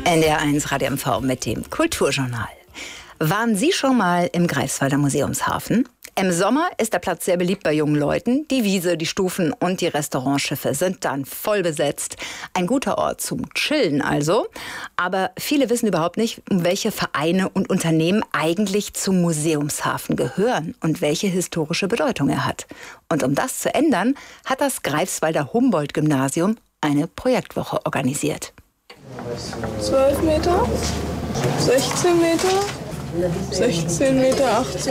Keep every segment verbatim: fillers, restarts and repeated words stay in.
N D R eins Radio M V mit dem Kulturjournal. Waren Sie schon mal im Greifswalder Museumshafen? Im Sommer ist der Platz sehr beliebt bei jungen Leuten. Die Wiese, die Stufen und die Restaurantschiffe sind dann voll besetzt. Ein guter Ort zum Chillen also. Aber viele wissen überhaupt nicht, welche Vereine und Unternehmen eigentlich zum Museumshafen gehören und welche historische Bedeutung er hat. Und um das zu ändern, hat das Greifswalder Humboldt-Gymnasium eine Projektwoche organisiert. zwölf Meter, sechzehn Meter, sechzehn Meter achtzig.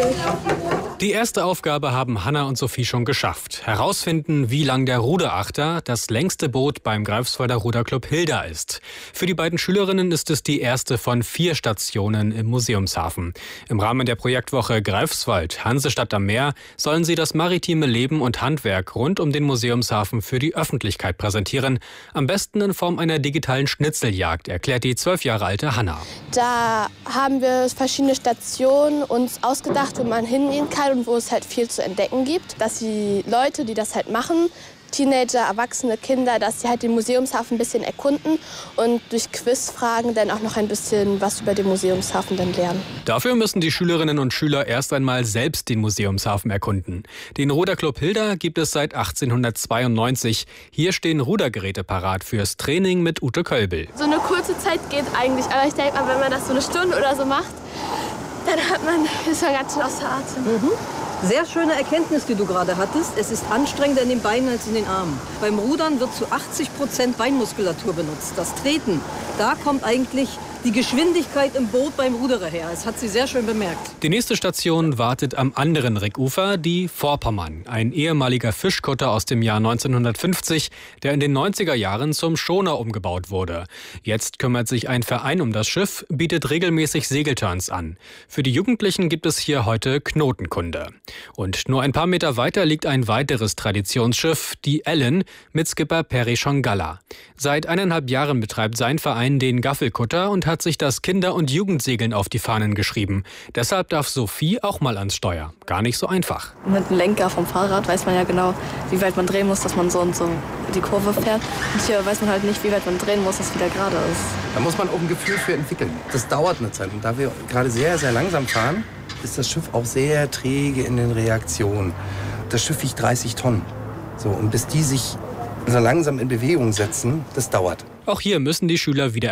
Die erste Aufgabe haben Hanna und Sophie schon geschafft. Herausfinden, wie lang der Ruderachter, das längste Boot beim Greifswalder Ruderclub Hilda ist. Für die beiden Schülerinnen ist es die erste von vier Stationen im Museumshafen. Im Rahmen der Projektwoche Greifswald, Hansestadt am Meer, sollen sie das maritime Leben und Handwerk rund um den Museumshafen für die Öffentlichkeit präsentieren. Am besten in Form einer digitalen Schnitzeljagd, erklärt die zwölf Jahre alte Hanna. Da haben wir verschiedene Stationen uns ausgedacht, wo man hingehen kann und wo es halt viel zu entdecken gibt. Dass die Leute, die das halt machen, Teenager, Erwachsene, Kinder, dass sie halt den Museumshafen ein bisschen erkunden und durch Quizfragen dann auch noch ein bisschen was über den Museumshafen dann lernen. Dafür müssen die Schülerinnen und Schüler erst einmal selbst den Museumshafen erkunden. Den Ruderclub Hilda gibt es seit achtzehnhundertzweiundneunzig. Hier stehen Rudergeräte parat fürs Training mit Ute Kölbel. So eine kurze Zeit geht eigentlich, aber ich denke mal, wenn man das so eine Stunde oder so macht, dann hat man, ist man ganz schön außer Atem. Mhm. Sehr schöne Erkenntnis, die du gerade hattest. Es ist anstrengender in den Beinen als in den Armen. Beim Rudern wird zu achtzig Prozent Beinmuskulatur benutzt. Das Treten, da kommt eigentlich die Geschwindigkeit im Boot beim Ruderer her. Das hat sie sehr schön bemerkt. Die nächste Station wartet am anderen Rickufer, die Vorpommern. Ein ehemaliger Fischkutter aus dem Jahr neunzehnhundertfünfzig, der in den neunziger Jahren zum Schoner umgebaut wurde. Jetzt kümmert sich ein Verein um das Schiff, bietet regelmäßig Segelturns an. Für die Jugendlichen gibt es hier heute Knotenkunde. Und nur ein paar Meter weiter liegt ein weiteres Traditionsschiff, die Ellen, mit Skipper Perry Schongalla. Seit eineinhalb Jahren betreibt sein Verein den Gaffelkutter und hat sich das Kinder- und Jugendsegeln auf die Fahnen geschrieben. Deshalb darf Sophie auch mal ans Steuer. Gar nicht so einfach. Mit dem Lenker vom Fahrrad weiß man ja genau, wie weit man drehen muss, dass man so und so die Kurve fährt. Und hier weiß man halt nicht, wie weit man drehen muss, dass es wieder gerade ist. Da muss man auch ein Gefühl für entwickeln. Das dauert eine Zeit. Und da wir gerade sehr, sehr langsam fahren, ist das Schiff auch sehr träge in den Reaktionen. Das Schiff wiegt dreißig Tonnen. So, und bis die sich so langsam in Bewegung setzen, das dauert. Auch hier müssen die Schüler wieder